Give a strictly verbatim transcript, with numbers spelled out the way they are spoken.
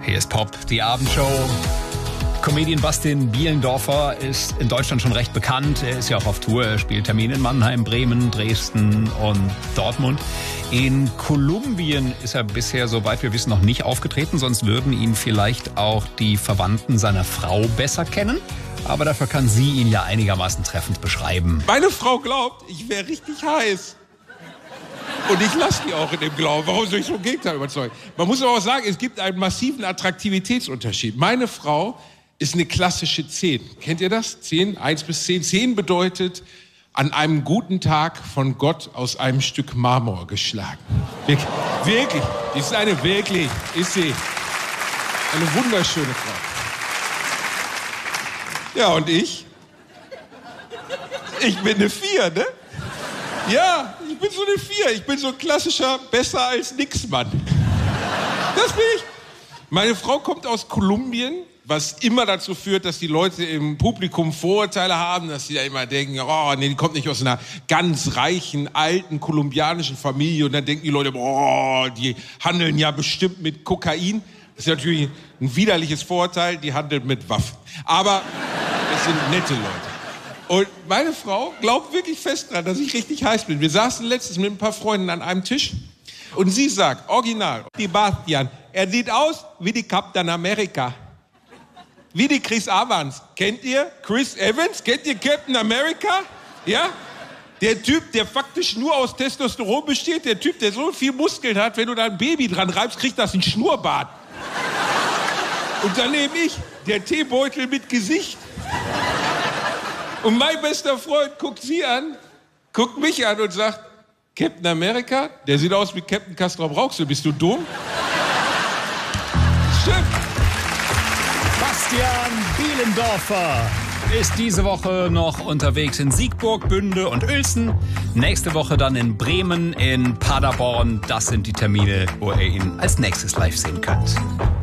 Hier ist Pop, die Abendshow. Comedian Bastian Bielendorfer ist in Deutschland schon recht bekannt. Er ist ja auch auf Tour. Er spielt Termine in Mannheim, Bremen, Dresden und Dortmund. In Kolumbien ist er bisher, soweit wir wissen, noch nicht aufgetreten. Sonst würden ihn vielleicht auch die Verwandten seiner Frau besser kennen. Aber dafür kann sie ihn ja einigermaßen treffend beschreiben. Meine Frau glaubt, ich wäre richtig heiß. Und ich lasse die auch in dem Glauben. Warum soll ich so im Gegenteil überzeugen? Man muss aber auch sagen, es gibt einen massiven Attraktivitätsunterschied. Meine Frau ist eine klassische zehn. Kennt ihr das? zehn, eins bis zehn. zehn bedeutet, an einem guten Tag von Gott aus einem Stück Marmor geschlagen. Wirklich. Wirklich. Die ist eine wirklich. Ist sie. Eine wunderschöne Frau. Ja, und ich? Ich bin eine vier, ne? Ja, ich bin so eine vier. Ich bin so ein klassischer besser als nix Mann. Das bin ich. Meine Frau kommt aus Kolumbien, was immer dazu führt, dass die Leute im Publikum Vorurteile haben, dass sie ja immer denken, oh nee, die kommt nicht aus einer ganz reichen, alten kolumbianischen Familie. Und dann denken die Leute, oh, die handeln ja bestimmt mit Kokain. Das ist natürlich ein widerliches Vorurteil, die handeln mit Waffen. Aber es sind nette Leute. Und meine Frau glaubt wirklich fest dran, dass ich richtig heiß bin. Wir saßen letztens mit ein paar Freunden an einem Tisch und sie sagt, original, die Bastian, er sieht aus wie die Captain America. Wie die Chris Evans. Kennt ihr Chris Evans? Kennt ihr Captain America? Ja? Der Typ, der faktisch nur aus Testosteron besteht, der Typ, der so viel Muskeln hat, wenn du da ein Baby dran reibst, kriegt das einen Schnurrbart. Und daneben ich, der Teebeutel mit Gesicht. Und mein bester Freund guckt sie an, guckt mich an und sagt, Captain America, der sieht aus wie Captain Castrop Rauxel, bist du dumm? Schön. Bastian Bielendorfer ist diese Woche noch unterwegs in Siegburg, Bünde und Uelzen. Nächste Woche dann in Bremen, in Paderborn. Das sind die Termine, wo ihr ihn als nächstes live sehen könnt.